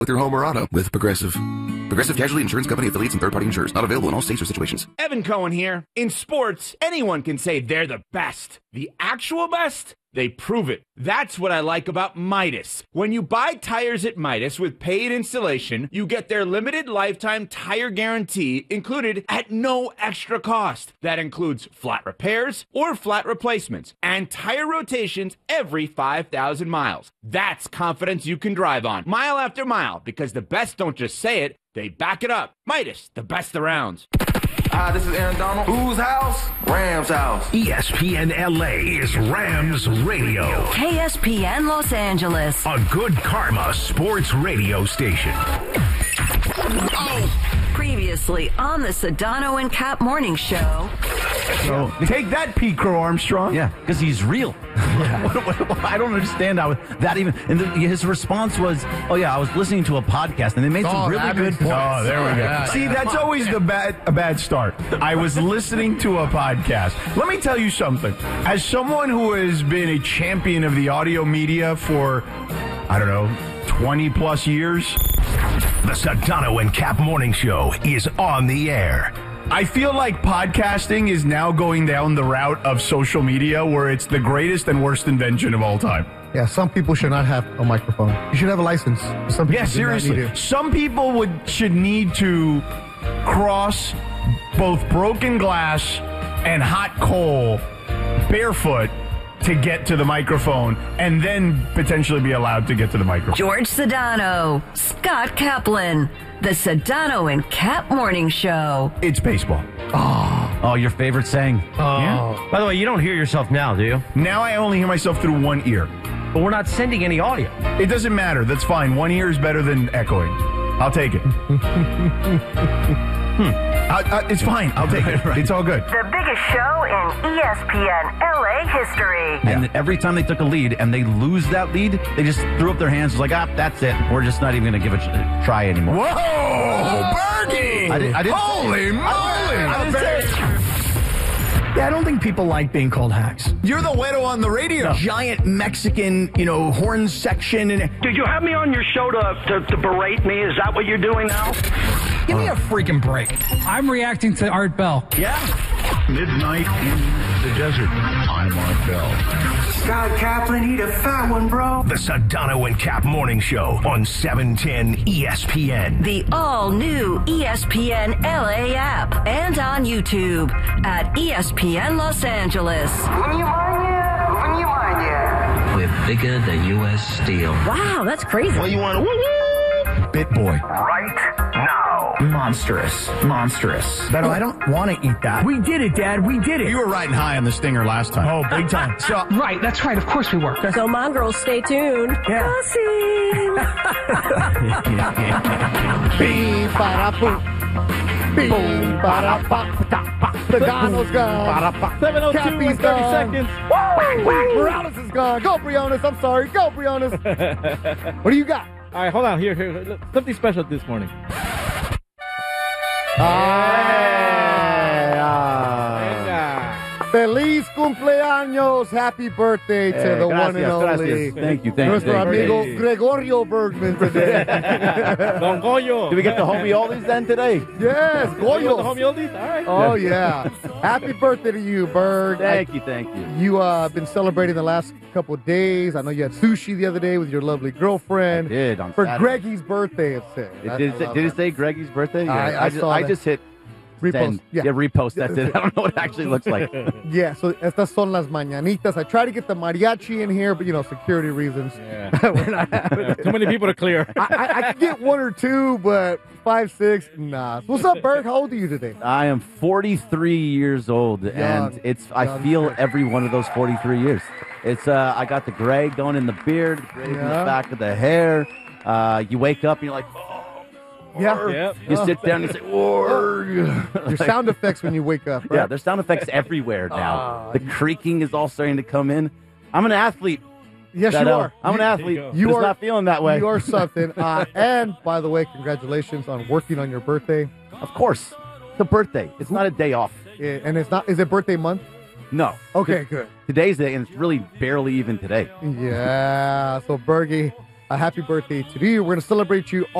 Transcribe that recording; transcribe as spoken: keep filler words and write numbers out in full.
with your home or auto with Progressive. Progressive Casualty Insurance Company affiliates and third-party insurers. Not available in all states or situations. Evan Cohen here. In sports, anyone can say they're the best. The actual best? They prove it. That's what I like about Midas. When you buy tires at Midas with paid installation, you get their limited lifetime tire guarantee included at no extra cost. That includes flat repairs or flat replacements and tire rotations every five thousand miles. That's confidence you can drive on, mile after mile, because the best don't just say it, they back it up. Midas, the best around. Hi, this is Aaron Donald. Whose house? Rams house. E S P N L A is Rams Radio. K S P N Los Angeles. A good karma sports radio station. Oh. Previously on the Sedano and Cap Morning Show. So take that, Pete Crow Armstrong. Yeah, because he's real. Yeah. what, what, what, I don't understand how that even. And the, his response was, "Oh yeah, I was listening to a podcast, and they made oh, some really good points." Oh, there we go. Yeah, See, yeah. that's always the bad a bad start. I was listening to a podcast. Let me tell you something. As someone who has been a champion of the audio media for, I don't know, twenty plus years. The Sedano and Cap Morning Show is on the air. I feel like podcasting is now going down the route of social media where it's the greatest and worst invention of all time. Yeah, some people should not have a microphone. You should have a license. Some people yeah, seriously. Some people would should need to cross both broken glass and hot coal barefoot to get to the microphone, and then potentially be allowed to get to the microphone. George Sedano, Scott Kaplan, the Sedano and Cap Morning Show. It's baseball. Oh, oh your favorite saying. Oh. Yeah. By the way, you don't hear yourself now, do you? Now I only hear myself through one ear. But we're not sending any audio. It doesn't matter. That's fine. One ear is better than echoing. I'll take it. Hmm. I, I, it's fine. I'll take it. Right. It's all good. The biggest show in E S P N L A history. And yeah. every time they took a lead and they lose that lead, they just threw up their hands. Like, ah, that's it. We're just not even going to give it a try anymore. Whoa, Bergie! I didn't, I didn't Holy moly! I, I didn't say it. Yeah, I don't think people like being called hacks. You're the weirdo on the radio. No. Giant Mexican, you know, horn section. And Did you have me on your show to, to, to berate me? Is that what you're doing now? Give me a freaking break. I'm reacting to Art Bell. Yeah. Midnight in the desert. I'm Art Bell. Scott Kaplan, eat a fat one, bro. The Sedano and Cap Morning Show on seven ten E S P N. The all-new E S P N L A app and on YouTube at E S P N Los Angeles. We're bigger than U S Steel. Wow, that's crazy. Well, you want to woo-woo? Bit boy. Right now. Monstrous. Monstrous. But I don't want to eat that. We did it, Dad. We did it. You were riding high on the stinger last time. Oh, big time. So, right, that's right. Of course we were. So, Mom girls, stay tuned. Yeah. Beep, ba-da-boop. Beep, ba-da-ba-ba-da-ba. The Donald's gone. seven oh two Cappy's and thirty gone. seconds. Morales is gone. Go, Briones. I'm sorry. Go, Briones. What do you got? All right, hold on. Here, here. Look, something special this morning. Ah, Feliz cumpleaños. Happy birthday to Hey, the gracias, one and only. gracias. Thank you, thank you. Nuestro thank amigo you. Gregorio Bergman today. Don Goyo. Did we get the homie oldies then today? Yes, You want the Goyo. homie oldies? All right. Oh, yeah. Happy birthday to you, Berg. Thank I- you, thank you. You uh been celebrating the last couple of days. I know you had sushi the other day with your lovely girlfriend. I did on For Saturday. Greggy's birthday, it said. It I- did, I it, love did it that. say Greggy's birthday? Yeah, I- I just, saw I that. just hit Repost. send. Yeah. yeah, repost. That's it. I don't know what it actually looks like. Yeah, so estas son las mañanitas. I try to get the mariachi in here, but you know, security reasons. Yeah. We're not having Yeah, it. too many people to clear. I, I, I can get one or two, but five, six, nah. What's up, Berg? How old are you today? I am forty-three years old, Young, and it's I young. feel every one of those forty-three years. It's uh, I got the gray going in the beard, the gray in Yeah. the back of the hair. Uh, you wake up and you're like, oh, Yeah. Yep. you sit down and you say, "Whoa." Your sound effects when you wake up, right? Yeah, there's sound effects everywhere now. Ah, the creaking is all starting to come in. I'm an athlete. Yes, That, you uh, are. I'm an You- athlete. you go. You Just are not feeling that way. You are something. Uh, and by the way, congratulations on working on your birthday. Of course. It's a birthday. It's not a day off. Yeah, and it's not. Is it birthday month? No. Okay, good. Today's day, and it's really barely even today. Yeah. So Bergie, a happy birthday to you. We're going to celebrate you